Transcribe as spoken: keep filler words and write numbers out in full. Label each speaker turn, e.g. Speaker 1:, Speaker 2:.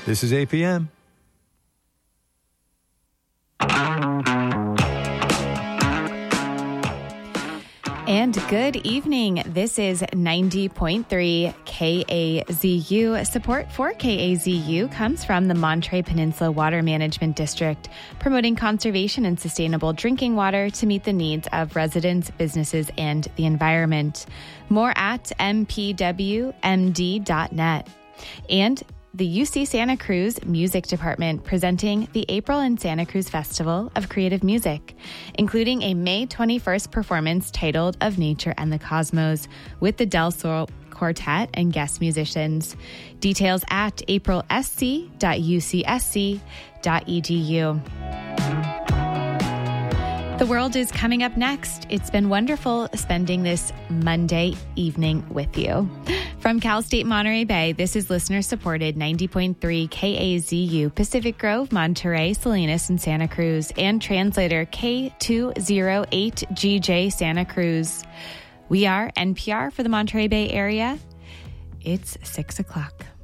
Speaker 1: This is A P M.
Speaker 2: And good evening. This is ninety point three K A Z U. Support for K A Z U comes from the Monterey Peninsula Water Management District, promoting conservation and sustainable drinking water to meet the needs of residents, businesses, and the environment. More at m p w m d dot net. And the U C Santa Cruz Music Department presenting the April in Santa Cruz Festival of Creative Music, including a May twenty-first performance titled Of Nature and the Cosmos with the Del Sol Quartet and guest musicians. Details at april s c dot u c s c dot e d u. The world is coming up next. It's been wonderful spending this Monday evening with you. From Cal State Monterey Bay, this is listener-supported ninety point three K A Z U, Pacific Grove, Monterey, Salinas, and Santa Cruz, and translator K two oh eight G J Santa Cruz. We are N P R for the Monterey Bay area. It's six o'clock.